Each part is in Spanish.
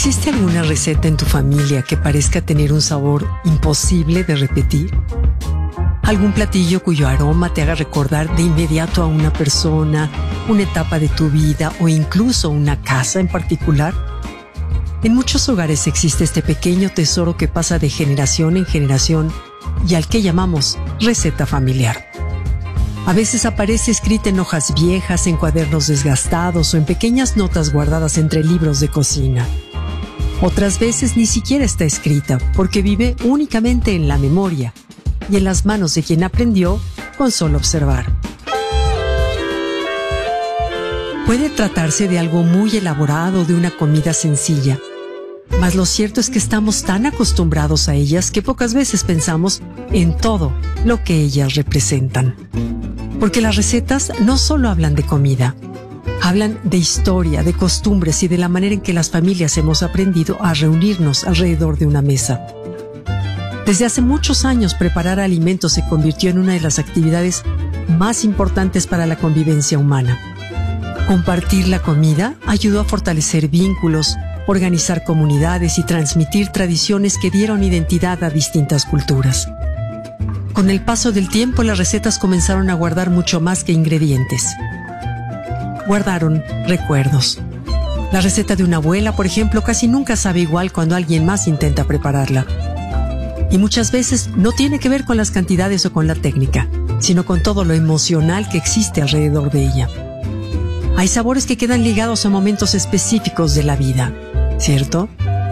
¿Existe alguna receta en tu familia que parezca tener un sabor imposible de repetir? ¿Algún platillo cuyo aroma te haga recordar de inmediato a una persona, una etapa de tu vida o incluso una casa en particular? En muchos hogares existe este pequeño tesoro que pasa de generación en generación y al que llamamos receta familiar. A veces aparece escrita en hojas viejas, en cuadernos desgastados o en pequeñas notas guardadas entre libros de cocina. Otras veces ni siquiera está escrita porque vive únicamente en la memoria y en las manos de quien aprendió con solo observar. Puede tratarse de algo muy elaborado, de una comida sencilla, mas lo cierto es que estamos tan acostumbrados a ellas que pocas veces pensamos en todo lo que ellas representan. Porque las recetas no solo hablan de comida, hablan de historia, de costumbres y de la manera en que las familias hemos aprendido a reunirnos alrededor de una mesa. Desde hace muchos años, preparar alimentos se convirtió en una de las actividades más importantes para la convivencia humana. Compartir la comida ayudó a fortalecer vínculos, organizar comunidades y transmitir tradiciones que dieron identidad a distintas culturas. Con el paso del tiempo, las recetas comenzaron a guardar mucho más que ingredientes. Guardaron recuerdos. La receta de una abuela, por ejemplo, casi nunca sabe igual cuando alguien más intenta prepararla. Y muchas veces no tiene que ver con las cantidades o con la técnica, sino con todo lo emocional que existe alrededor de ella. Hay sabores que quedan ligados a momentos específicos de la vida, ¿cierto?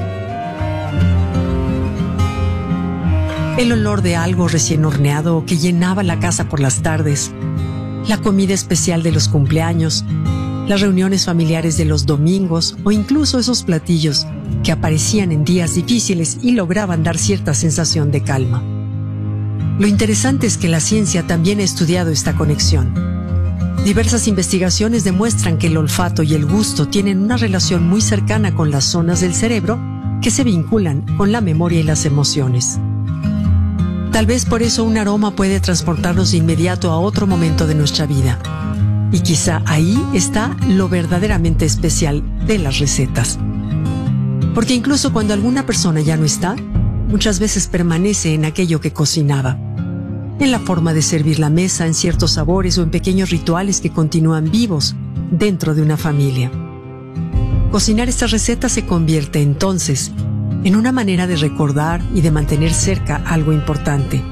El olor de algo recién horneado que llenaba la casa por las tardes, la comida especial de los cumpleaños, las reuniones familiares de los domingos o incluso esos platillos que aparecían en días difíciles y lograban dar cierta sensación de calma. Lo interesante es que la ciencia también ha estudiado esta conexión. Diversas investigaciones demuestran que el olfato y el gusto tienen una relación muy cercana con las zonas del cerebro que se vinculan con la memoria y las emociones. Tal vez por eso un aroma puede transportarnos de inmediato a otro momento de nuestra vida. Y quizá ahí está lo verdaderamente especial de las recetas. Porque incluso cuando alguna persona ya no está, muchas veces permanece en aquello que cocinaba. En la forma de servir la mesa, en ciertos sabores o en pequeños rituales que continúan vivos dentro de una familia. Cocinar estas recetas se convierte entonces en una manera de recordar y de mantener cerca algo importante.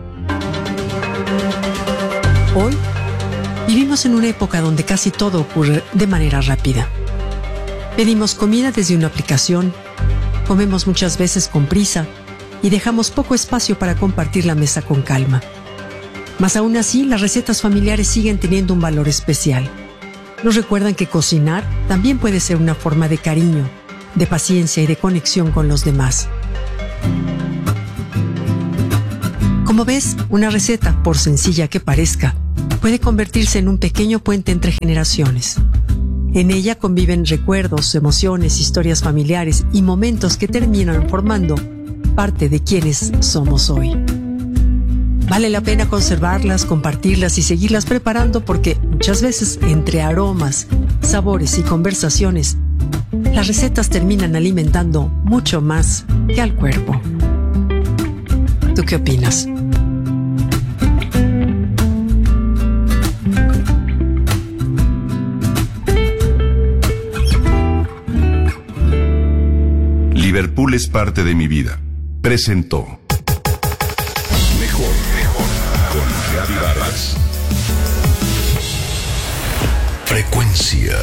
Hoy vivimos en una época donde casi todo ocurre de manera rápida. Pedimos comida desde una aplicación, comemos muchas veces con prisa y dejamos poco espacio para compartir la mesa con calma. Mas aún así, las recetas familiares siguen teniendo un valor especial. Nos recuerdan que cocinar también puede ser una forma de cariño, de paciencia y de conexión con los demás. Como ves, una receta, por sencilla que parezca, puede convertirse en un pequeño puente entre generaciones. En ella conviven recuerdos, emociones, historias familiares y momentos que terminan formando parte de quienes somos hoy. Vale la pena conservarlas, compartirlas y seguirlas preparando porque muchas veces entre aromas, sabores y conversaciones, las recetas terminan alimentando mucho más que al cuerpo. ¿Tú qué opinas? Liverpool es parte de mi vida. Presentó Mejor con Gaby Vargas. Frecuencia